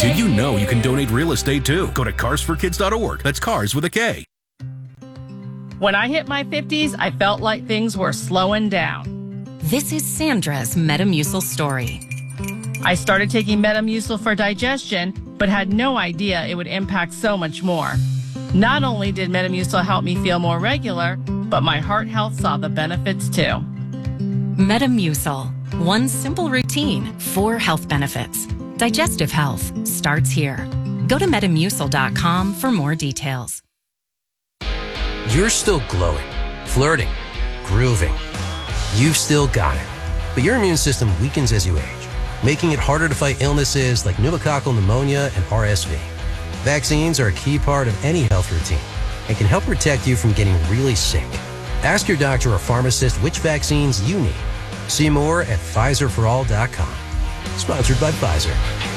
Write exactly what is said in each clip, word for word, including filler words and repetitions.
Did you know you can donate real estate too? Go to cars for kids dot org. That's cars with a K. When I hit my fifties, I felt like things were slowing down. This is Sandra's Metamucil story. I started taking Metamucil for digestion, but had no idea it would impact so much more. Not only did Metamucil help me feel more regular, but my heart health saw the benefits too. Metamucil. One simple routine, four health benefits. Digestive health starts here. Go to metamucil dot com for more details. You're still glowing, flirting, grooving. You've still got it. But your immune system weakens as you age, making it harder to fight illnesses like pneumococcal pneumonia and R S V. Vaccines are a key part of any health routine and can help protect you from getting really sick. Ask your doctor or pharmacist which vaccines you need. See more at Pfizer for all dot com. Sponsored by Pfizer.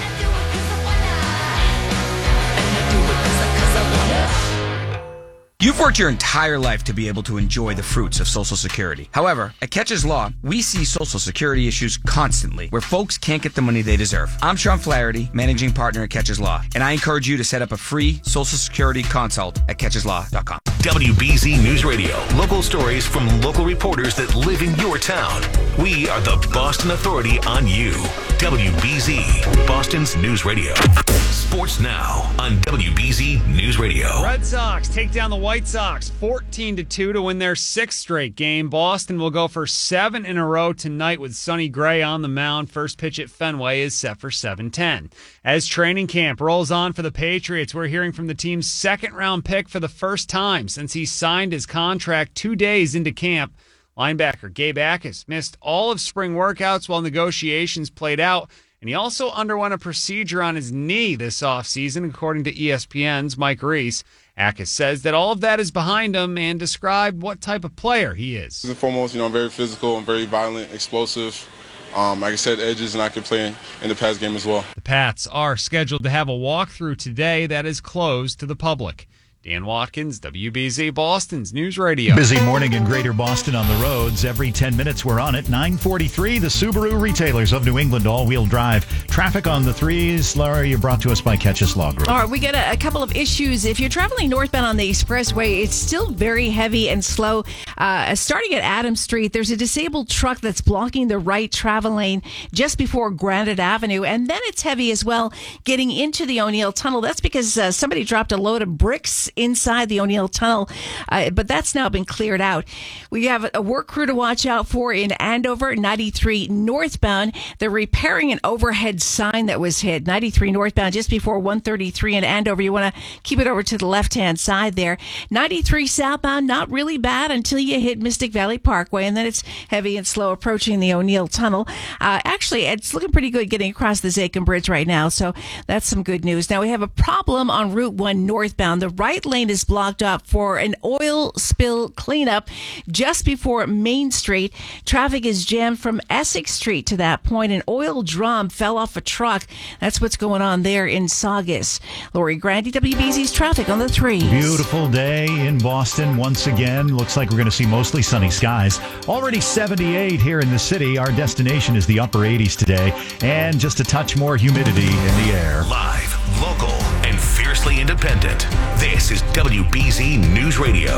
You've worked your entire life to be able to enjoy the fruits of Social Security. However, at Catches Law, we see Social Security issues constantly where folks can't get the money they deserve. I'm Sean Flaherty, managing partner at Catches Law, and I encourage you to set up a free Social Security consult at catches law dot com. W B Z News Radio. Local stories from local reporters that live in your town. We are the Boston Authority on you. W B Z, Boston's News Radio. Sports now on W B Z News Radio. Red Sox take down the White Sox fourteen to two to win their sixth straight game. Boston will go for seven in a row tonight with Sonny Gray on the mound. First pitch at Fenway is set for seven ten. As training camp rolls on for the Patriots, we're hearing from the team's second-round pick for the first time since he signed his contract two days into camp. Linebacker Gabe Akis missed all of spring workouts while negotiations played out, and he also underwent a procedure on his knee this offseason, according to E S P N's Mike Reese. Akis says that all of that is behind him and described what type of player he is. First and foremost, you know, I'm very physical and very violent, explosive. Um, like I said, edges, and I can play in, in the pass game as well. The Pats are scheduled to have a walkthrough today that is closed to the public. Dan Watkins, W B Z Boston's News Radio. Busy morning in Greater Boston on the roads. Every ten minutes we're on it. nine forty-three, the Subaru retailers of New England all-wheel drive. Traffic on the threes. Laura, you're brought to us by Catches Law Group. All right, we got a, a couple of issues. If you're traveling northbound on the expressway, it's still very heavy and slow. Uh, starting at Adams Street, there's a disabled truck that's blocking the right travel lane just before Granite Avenue. And then it's heavy as well getting into the O'Neill Tunnel. That's because uh, somebody dropped a load of bricks inside the O'Neill Tunnel, uh, but that's now been cleared out. We have a work crew to watch out for in Andover, ninety-three northbound. They're repairing an overhead sign that was hit. ninety-three northbound, just before one thirty-three in Andover. You want to keep it over to the left-hand side there. ninety-three southbound, not really bad until you hit Mystic Valley Parkway, and then it's heavy and slow approaching the O'Neill Tunnel. Uh, actually, it's looking pretty good getting across the Zachem Bridge right now, so that's some good news. Now, we have a problem on Route one northbound. The right lane is blocked up for an oil spill cleanup just before Main Street. Traffic is jammed from Essex Street to that point. An oil drum fell off a truck. That's what's going on there in Saugus. Lori Grandi, W B Z's traffic on the threes. Beautiful day in Boston once again. Looks like we're going to see mostly sunny skies. Already seventy-eight here in the city. Our destination is the upper eighties today, and just a touch more humidity in the air. Live, local, and fiercely independent. This is W B Z News Radio.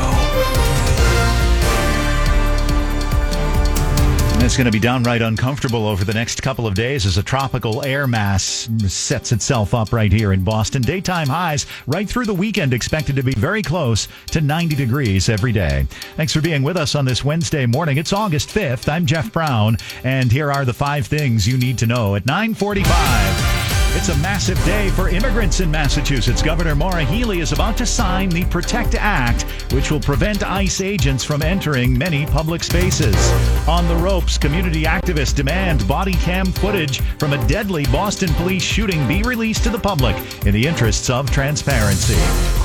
And it's going to be downright uncomfortable over the next couple of days as a tropical air mass sets itself up right here in Boston. Daytime highs right through the weekend expected to be very close to ninety degrees every day. Thanks for being with us on this Wednesday morning. It's August fifth. I'm Jeff Brown, and here are the five things you need to know at nine forty-five. It's a massive day for immigrants in Massachusetts. Governor Maura Healey is about to sign the PROTECT Act, which will prevent ICE agents from entering many public spaces. On the ropes, community activists demand body cam footage from a deadly Boston police shooting be released to the public in the interests of transparency.